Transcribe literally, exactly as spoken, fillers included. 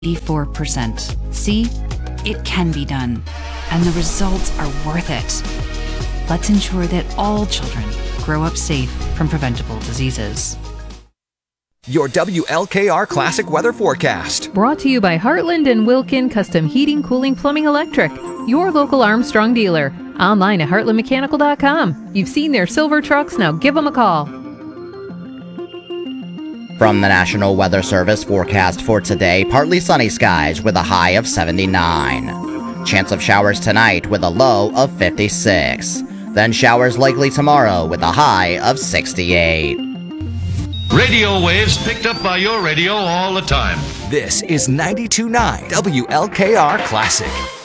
eighty-four percent. See? It can be done. And the results are worth it. Let's ensure that all children grow up safe from preventable diseases. Your W L K R Classic Weather Forecast. Brought to you by Heartland and Wilkin Custom Heating, Cooling, Plumbing, Electric. Your local Armstrong dealer. Online at heartland mechanical dot com. You've seen their silver trucks, now give them a call. From the National Weather Service forecast for today, partly sunny skies with a high of seventy-nine. Chance of showers tonight with a low of fifty-six. Then showers likely tomorrow with a high of sixty-eight. Radio waves picked up by your radio all the time. This is ninety-two point nine W L K R Classic.